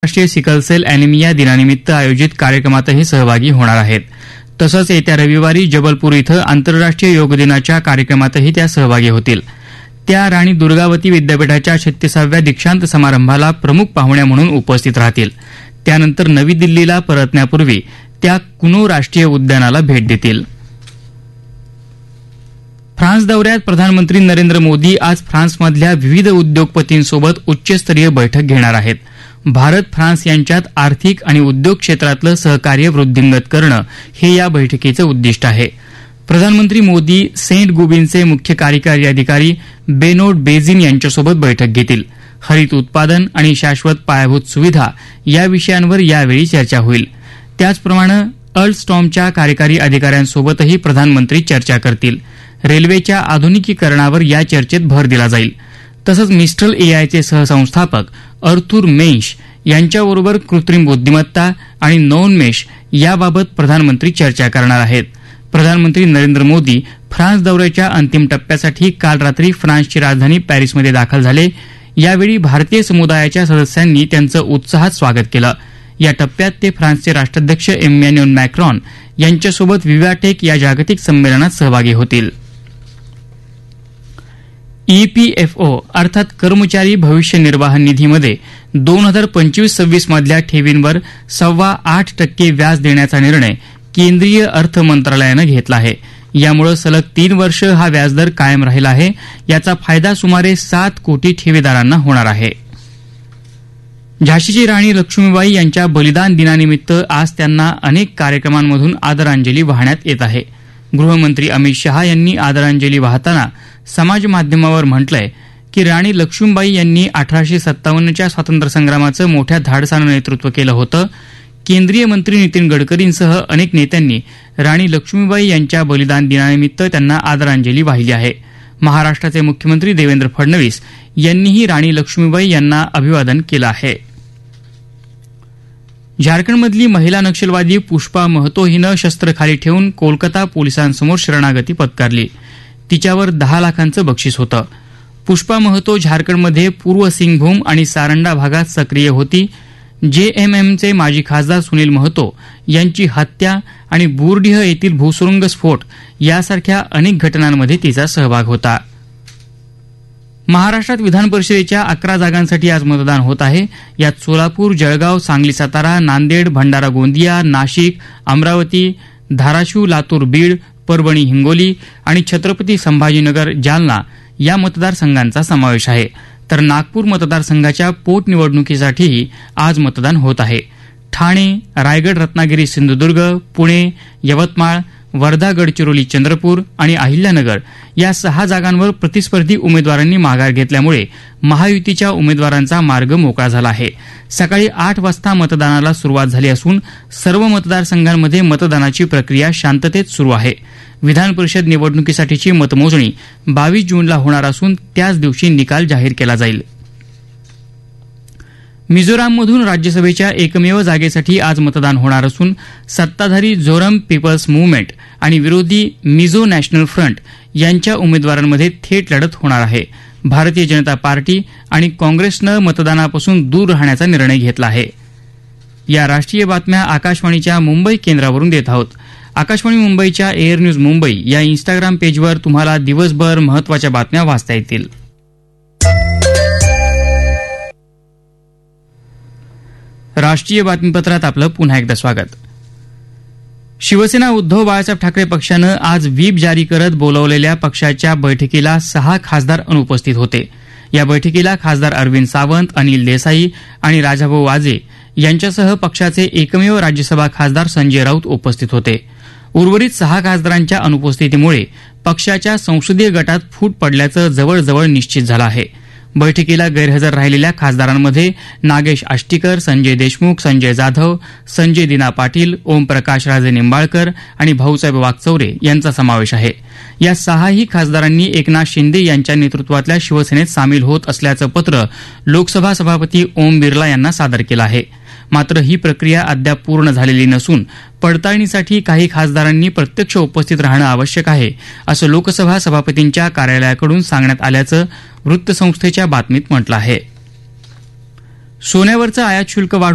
आंतरराष्ट्रीय sickle cell anaemia दिनानिमित्त आयोजित कार्यक्रमातही सहभागी होणार आहेत. तसंच येत्या रविवारी जबलपूर इथं आंतरराष्ट्रीय योग दिनाच्या कार्यक्रमातही त्या सहभागी होतील. त्या राणी दुर्गावती विद्यापीठाच्या 36व्या दीक्षांत समारंभाला प्रमुख पाहुण्या म्हणून उपस्थित राहतील. त्यानंतर नवी दिल्लीला परतण्यापूर्वी त्या कुनो राष्ट्रीय उद्यानाला भेट देतील. फ्रान्स दौऱ्यात प्रधानमंत्री नरेंद्र मोदी आज फ्रान्समधल्या विविध उद्योगपतींसोबत उच्चस्तरीय बैठक घेणार आहेत. भारत फ्रान्स यांच्यात आर्थिक आणि उद्योग क्षेत्रातलं सहकार्य वृद्धिंगत करणं हे या बैठकीचं उद्दिष्ट आहे. प्रधानमंत्री मोदी सेंट गुबिनचे मुख्य कार्यकारी अधिकारी बेनोट बेझिन यांच्यासोबत बैठक घेतील. हरित उत्पादन आणि शाश्वत पायाभूत सुविधा या विषयांवर यावेळी चर्चा होईल. त्याचप्रमाणे अल्स्टॉमच्या कार्यकारी अधिकाऱ्यांसोबतही प्रधानमंत्री चर्चा करतील. रेल्वेच्या आधुनिकीकरणावर या चर्चेत भर दिला जाईल. तसंच मिस्ट्रल एआयचे सहसंस्थापक अर्थुर मेंश यांच्याबरोबर कृत्रिम बुद्धिमत्ता आणि नवोन्मेष याबाबत प्रधानमंत्री चर्चा करणार आहेत. प्रधानमंत्री नरेंद्र मोदी फ्रान्स दौऱ्याच्या अंतिम टप्प्यासाठी काल रात्री फ्रान्सची राजधानी पॅरिसमध्ये दाखल झाले. यावेळी भारतीय समुदायाच्या सदस्यांनी त्यांचं उत्साहात स्वागत केलं. या टप्प्यात ते फ्रान्सचे राष्ट्राध्यक्ष इमॅन्युएल मॅक्रॉन यांच्यासोबत विवाटेक या जागतिक संमेलनात सहभागी होतील. ईपीएफओ अर्थात कर्मचारी भविष्य निर्वाह निधीमध्ये 2025-26 मधल्या ठेवींवर 8.25% व्याज देण्याचा निर्णय केंद्रीय अर्थ मंत्रालयानं घेतला आहे. यामुळे सलग 3 वर्ष हा व्याजदर कायम राहिला आहे. याचा फायदा सुमारे 7 कोटी ठेवीदारांना होणार आहे. झाशीची राणी लक्ष्मीबाई यांच्या बलिदान दिनानिमित्त आज त्यांना अनेक कार्यक्रमांमधून आदरांजली वाहण्यात येत आहे. गृहमंत्री अमित शहा यांनी आदरांजली वाहताना समाजमाध्यमावर म्हटलंय की राणी लक्ष्मीबाई यांनी 1857च्या स्वातंत्र्यसंग्रामाचं मोठ्या धाडसानं नेतृत्व केलं होतं. केंद्रीय मंत्री नितीन गडकरींसह अनेक नेत्यांनी राणी लक्ष्मीबाई यांच्या बलिदान दिनानिमित्त त्यांना आदरांजली वाहिली आहे. महाराष्ट्राचे मुख्यमंत्री देवेंद्र फडणवीस यांनीही राणी लक्ष्मीबाई यांना अभिवादन केलं आहे. झारखंडमधली महिला नक्षलवादी पुष्पा महतो हिनं शस्त्र खाली ठेवून कोलकाता पोलिसांसमोर शरणागती पत्कारली. तिच्यावर 10 लाखांचं बक्षीस होतं. पुष्पा महतो झारखंडमध्ये पूर्व सिंगभूम आणि सारंडा भागात सक्रिय होती. जेएमएमचे माजी खासदार सुनील महतो यांची हत्या आणि बुरडीह येथील भूसुरुंग स्फोट यासारख्या अनेक घटनांमध्ये तिचा सहभाग होता. महाराष्ट्रात विधान परिषदेच्या 11 जागांसाठी आज मतदान होत आहे. यात सोलापूर, जळगाव, सांगली, सातारा, नांदेड, भंडारा, गोंदिया, नाशिक, अमरावती, धाराशिव, लातूर, बीड, परभणी, हिंगोली आणि छत्रपती संभाजीनगर, जालना या मतदारसंघांचा समावेश आहे. तर नागपूर मतदारसंघाच्या पोटनिवडणुकीसाठीही आज मतदान होत आहे. ठाणे, रायगड, रत्नागिरी, सिंधुदुर्ग, पुणे, यवतमाळ, वर्धा, गडचिरोली, चंद्रपूर आणि अहिल्यानगर या 6 जागांवर प्रतिस्पर्धी उमेदवारांनी माघार घेतल्यामुळे महायुतीच्या उमेदवारांचा मार्ग मोकळा झाला आहे. सकाळी 8 वाजता मतदानाला सुरुवात झाली असून सर्व मतदारसंघांमध्ये मतदानाची प्रक्रिया शांततेत सुरू आहे. विधान परिषद निवडणुकीसाठीची मतमोजणी 22 जूनला होणार असून त्याच दिवशी निकाल जाहीर केला जाईल. मिझोराममधून राज्यसभेच्या एकमेव जागेसाठी आज मतदान होणार असून सत्ताधारी झोरम पीपल्स मूव्हमेंट आणि विरोधी मिझो नॅशनल फ्रंट यांच्या उमेदवारांमध्ये थेट लढत होणार आहे. भारतीय जनता पार्टी आणि काँग्रेसनं मतदानापासून दूर राहण्याचा निर्णय घेतला आहे. या राष्ट्रीय बातम्या आकाशवाणीच्या मुंबई केंद्रावरून देत आहोत. आकाशवाणी मुंबईच्या एअर न्यूज मुंबई या इंस्टाग्राम पेजवर तुम्हाला दिवसभर महत्वाच्या बातम्या वाचता येतील. राष्ट्रीय बातमीपत्रात आपलं पुन्हा एकदा स्वागत. शिवसेना उद्धव बाळासाहेब ठाकरे पक्षानं आज व्हीप जारी करत बोलावलेल्या पक्षाच्या बैठकीला 6 खासदार अनुपस्थित होते. या बैठकीला खासदार अरविंद सावंत, अनिल देसाई आणि राजाभाऊ वाजे यांच्यासह पक्षाचे एकमेव राज्यसभा खासदार संजय राऊत उपस्थित होते. उर्वरित 6 खासदारांच्या अनुपस्थितीमुळे पक्षाच्या संसदीय गटात फूट पडल्याचं जवळजवळ निश्चित झालं आहे. बैठकीला गैरहजर राहिलेल्या खासदारांमध्ये नागेश आष्टीकर, संजय देशमुख, संजय जाधव, संजय दिना पाटील, ओमप्रकाश राजे निंबाळकर आणि भाऊसाहेब वागचौरे यांचा समावेश आहे. या 6ही खासदारांनी एकनाथ शिंदे यांच्या नेतृत्वातल्या शिवसेनेत सामील होत असल्याचं पत्र लोकसभा सभापती ओम बिर्ला यांना सादर केलं आहे. मात्र ही प्रक्रिया अद्याप पूर्ण झालेली नसून पडताळणीसाठी काही खासदारांनी प्रत्यक्ष उपस्थित राहणं आवश्यक आहे असं लोकसभा सभापतींच्या कार्यालयाकडून सांगण्यात आल्याचं वृत्तसंस्थेच्या बातमीत म्हटलं आहे. सोन्यावरचं आयात शुल्क